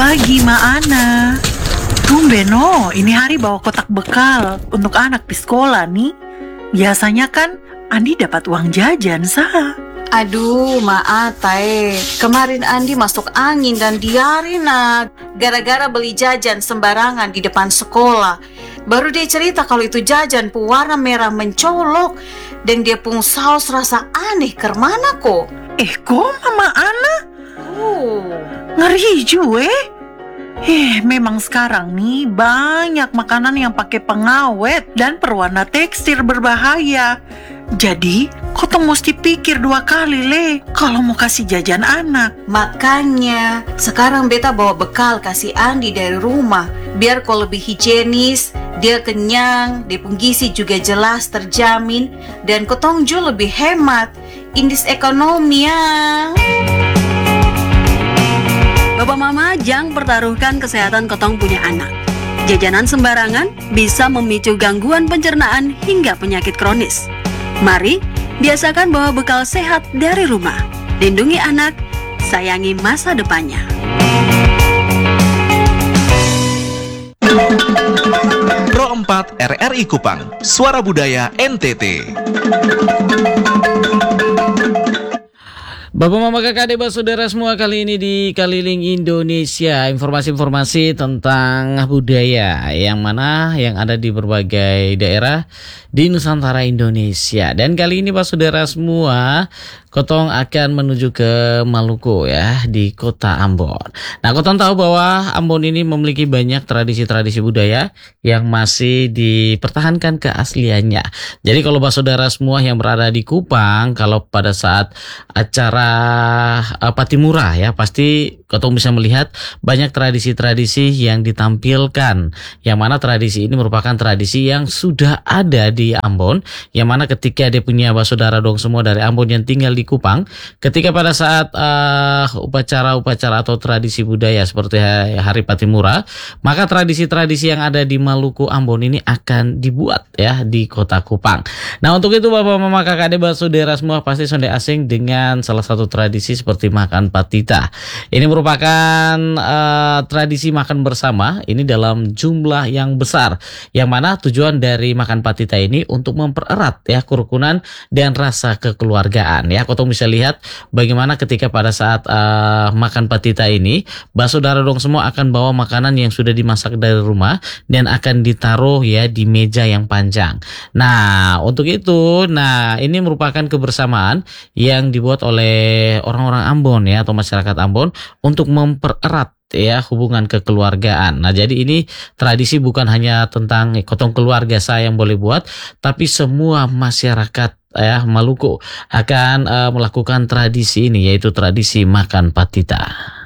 pagi, Ma Ana. Tumben, ini hari bawa kotak bekal untuk anak di sekolah nih. Biasanya kan Andi dapat uang jajan, Sa. Aduh, maaf, Tae. Kemarin Andi masuk angin dan diare, nak. Gara-gara beli jajan sembarangan di depan sekolah. Baru dia cerita kalau itu jajan pewarna merah mencolok. Dan dia pun saus rasa aneh kemana kok? Kok Mama Ana? Ngeri juga. Memang sekarang nih banyak makanan yang pakai pengawet dan perwarna tekstil berbahaya. Jadi, kotong mesti pikir 2 kali, kalau mau kasih jajan anak. Makanya, sekarang beta bawa bekal kasih Andi dari rumah. Biar kau lebih higienis, dia kenyang, dia pun gizi juga jelas terjamin, dan kotong juga lebih hemat. Indeks ekonomi ya. Bapak Mama, jangan pertaruhkan kesehatan kotong punya anak. Jajanan sembarangan bisa memicu gangguan pencernaan hingga penyakit kronis. Mari, biasakan bawa bekal sehat dari rumah. Lindungi anak, sayangi masa depannya. Pro 4 RRI Kupang, Suara Budaya NTT. Bapak Mama Kakak Adik Saudara semua, kali ini di Keliling Indonesia, informasi-informasi tentang budaya yang mana yang ada di berbagai daerah di Nusantara Indonesia. Dan kali ini Pak Saudara semua, kotong akan menuju ke Maluku ya, di kota Ambon. Nah, kotong tahu bahwa Ambon ini memiliki banyak tradisi-tradisi budaya yang masih dipertahankan keasliannya. Jadi kalau Pak Saudara semua yang berada di Kupang, kalau pada saat acara Patimura ya, pasti kotong bisa melihat banyak tradisi-tradisi yang ditampilkan, yang mana tradisi ini merupakan tradisi yang sudah ada di Ambon, yang mana ketika dia punya saudara dong semua dari Ambon yang tinggal di Kupang, ketika pada saat upacara-upacara atau tradisi budaya seperti Hari Patimura, maka tradisi-tradisi yang ada di Maluku Ambon ini akan dibuat ya di kota Kupang. Nah, untuk itu Bapak Mama Kakak Adik saudara semua pasti sudah asing dengan salah satu tradisi seperti makan patita. Ini merupakan tradisi makan bersama ini dalam jumlah yang besar, yang mana tujuan dari makan patita ini untuk mempererat ya kerukunan dan rasa kekeluargaan ya. Kotong bisa lihat bagaimana ketika pada saat makan patita ini, saudara dong semua akan bawa makanan yang sudah dimasak dari rumah dan akan ditaruh ya di meja yang panjang. Nah, untuk itu, ini merupakan kebersamaan yang dibuat oleh orang-orang Ambon ya, atau masyarakat Ambon untuk mempererat ya hubungan kekeluargaan. Nah, jadi ini tradisi bukan hanya tentang kotong keluarga saya yang boleh buat, tapi semua masyarakat ya Maluku akan melakukan tradisi ini, yaitu tradisi makan patita.